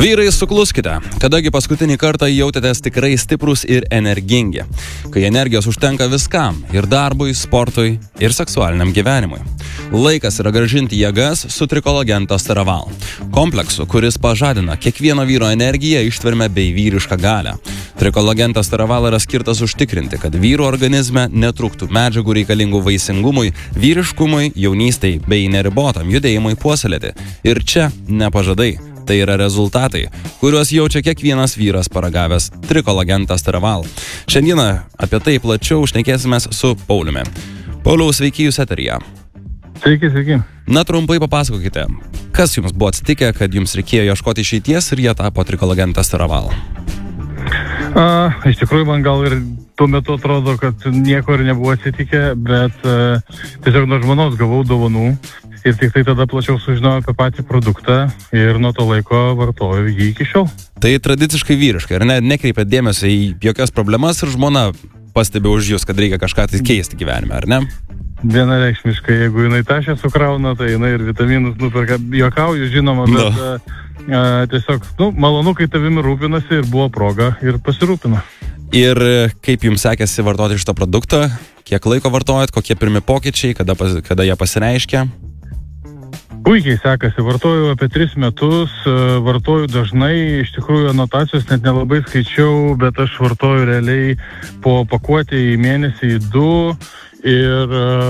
Vyrai, sukluskite, kadagi paskutinį kartą jautėtės tikrai stiprus ir energingi, kai energijos užtenka viskam - ir darbui, sportui, ir seksualiniam gyvenimui. Laikas yra grąžinti jėgas su Trikolagen Testosteral kompleksu, kuris pažadina kiekvieno vyro energiją, ištvermę bei vyrišką galią. Trikolagen Testosteral yra skirtas užtikrinti, kad vyro organizme netrūktų medžiagų reikalingų vaisingumui, vyriškumui, jaunystei bei neribotam judėjimui puoselėti. Ir čia ne pažadai. Tai yra rezultatai, kuriuos jaučia kiekvienas vyras paragavęs Trikolagen Testosteral. Šiandieną apie tai plačiau šnekėsimės su Pauliumi. Pauliau, sveiki jūs eteryje. Sveiki. Na, trumpai papasakokite, kas jums buvo atsitikę, kad jums reikėjo ieškoti išeities ir jie tapo Trikolagen Testosteral? Iš tikrųjų, man gal ir tuo metu atrodo, kad nieko ir nebuvo atsitikę, bet tiesiog nuo žmonos gavau dovanų ir tik tai tada plačiau sužinojau apie patį produktą ir nuo to laiko vartoju jį iki šiol. Tai tradiciškai vyriškai, ar ne? Nekreipia dėmesio į jokias problemas ir žmona pastebi už jūs, kad reikia kažką tai keisti gyvenime, ar ne? Vienareikšmiškai, jeigu jinai tašę sukrauna, tai jinai ir vitaminus nuperka. Juokauju, žinoma, bet tiesiog, malonu, kai tavimi rūpinasi ir buvo proga ir pasirūpina. Ir kaip jums sekėsi vartoti šitą produktą? Kiek laiko vartojat? Kokie pirmi pokyčiai? Kada jie pasireiškia? Puikiai sekasi. Vartoju apie 3 metus. Vartoju dažnai. Iš tikrųjų, anotacijos net nelabai skaičiau, bet aš vartoju realiai po pakuotę į mėnesį, į 2. Ir,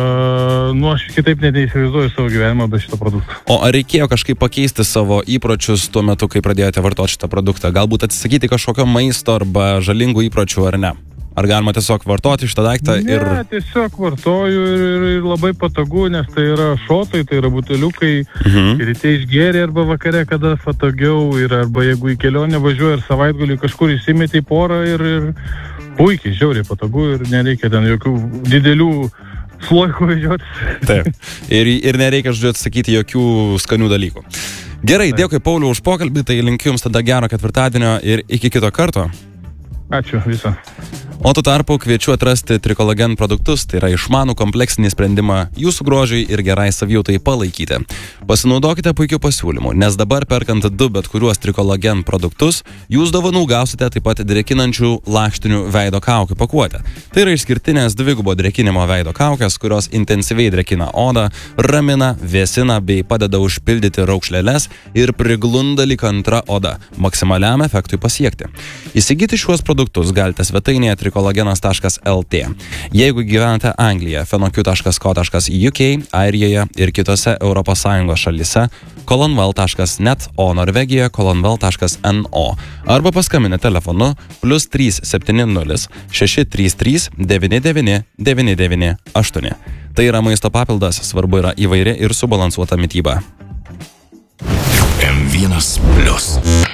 aš kitaip net neįsivaizduoju savo gyvenimą be šito produkto. O ar reikėjo kažkaip pakeisti savo įpročius tuo metu, kai pradėjote vartoti šitą produktą? Galbūt atsisakyti kažkokio maisto arba žalingų įpročių, ar ne? Ar galima tiesiog vartoti šitą daiktą ir... Ne, tiesiog vartoju ir labai patogu, nes tai yra šotai, tai yra buteliukai. Ir ryte išgėrė arba vakare, kada patogiau, ir arba jeigu į kelionę važiuoja ir savaitgalį kažkur įsimeti į porą ir puikiai, žiauriai patogu ir nereikia ten jokių didelių slojkų vežiotis. Taip. Ir nereikia, žodžiu, atsakyti jokių skanių dalykų. Gerai, dėkui Pauliau už pokalbį, tai linkiu jums tada gero ketvirtadienio ir iki kito karto. Ačiū, viso. O tuo tarpu kviečiu atrasti Trikolagen produktus, tai yra išmanų kompleksinį sprendimą jūsų grožiui ir gerai savijautai palaikyti. Pasinaudokite puikių pasiūlymų, nes dabar perkant 2 bet kuriuos Trikolagen produktus, jūs dovanų gausite taip pat drėkinančių lakštinių veido kaukių pakuotę. Tai yra išskirtinės dvigubo drėkinimo veido kaukės, kurios intensyviai drėkina odą, ramina, vėsina bei padeda užpildyti raukšleles ir priglunda lyg antra oda, maksimaliam efektui pasiekti. Įsigyti šiuos produktus galite svetainėje trikolagenas.lt. Jeigu gyvenate Anglijoje, fenoq.co.uk, Airijoje ir kitose ES šalyse, colonwell.net, o Norvegijoje colonwell.no. Arba paskambinę telefonu +3 70 633 99 998. Tai yra maisto papildas, svarbu yra įvairi ir subalansuota mityba. M1+.